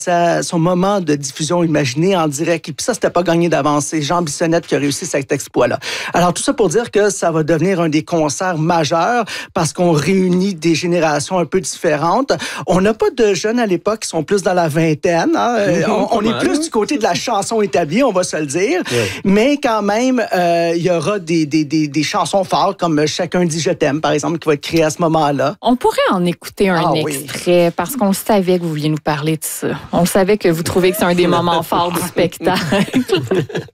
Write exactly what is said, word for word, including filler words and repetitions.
sa, son moment de diffusion imaginé en direct. Et puis ça, c'était pas gagné d'avance. C'est Jean Bissonnette qui a réussi cet exploit-là. Alors, tout ça pour dire que ça va devenir un des concerts majeurs parce qu'on réunit des générations un peu différentes. On n'a pas de jeunes à l'époque qui sont plus dans la vingtaine. Hein. Mmh, on on est plus du côté de la chanson établie, on va se le dire. Oui. Mais quand même, euh, il y aura des, des, des, des chansons fortes comme Chacun dit je t'aime, par exemple, qui va être créée à ce moment-là. On pourrait en écouter un ah, extrait oui. parce qu'on le savait que vous vouliez nous parler de ça. On savait que vous trouvez que c'est un des moments forts du spectacle.